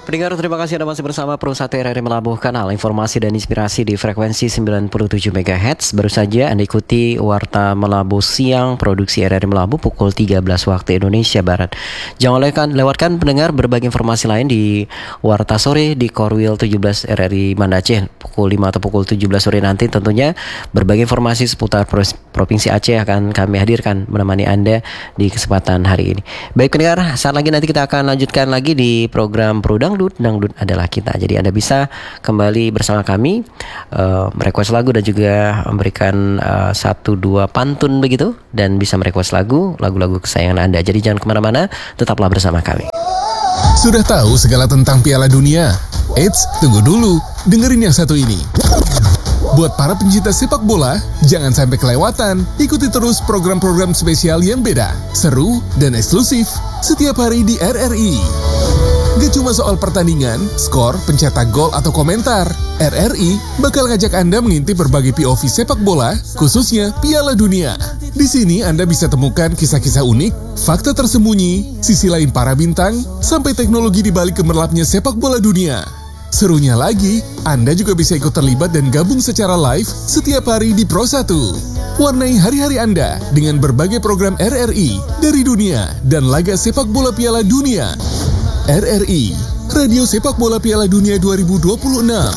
Pendengar, terima kasih Anda masih bersama Pro 1 RRI Melabuh, kanal informasi dan inspirasi di frekuensi 97 MHz. Baru saja Anda ikuti Warta Melabuh Siang produksi RRI Melabuh pukul 13 waktu Indonesia Barat. Jangan lewatkan pendengar berbagai informasi lain di Warta Sore di Korwil 17 RRI Banda Aceh pukul 5 atau pukul 17 sore nanti. Tentunya berbagai informasi seputar Provinsi Aceh akan kami hadirkan menemani Anda di kesempatan hari ini. Baik pendengar, saat lagi nanti kita akan lanjutkan lagi di program Pro Dangdut adalah kita. Jadi Anda bisa kembali bersama kami merequest lagu dan juga memberikan 1-2 pantun begitu, dan bisa merequest lagu-lagu kesayangan Anda. Jadi jangan kemana-mana, tetaplah bersama kami. Sudah tahu segala tentang Piala Dunia? Eits, tunggu dulu, dengerin yang satu ini. Buat para pencinta sepak bola, jangan sampai kelewatan. Ikuti terus program-program spesial yang beda, seru, dan eksklusif setiap hari di RRI. Gak cuma soal pertandingan, skor, pencetak gol, atau komentar. RRI bakal ngajak Anda mengintip berbagai POV sepak bola, khususnya Piala Dunia. Di sini Anda bisa temukan kisah-kisah unik, fakta tersembunyi, sisi lain para bintang, sampai teknologi di balik gemerlapnya sepak bola dunia. Serunya lagi, Anda juga bisa ikut terlibat dan gabung secara live setiap hari di Pro 1. Warnai hari-hari Anda dengan berbagai program RRI dari dunia dan laga sepak bola Piala Dunia. RRI, Radio Sepak Bola Piala Dunia 2026.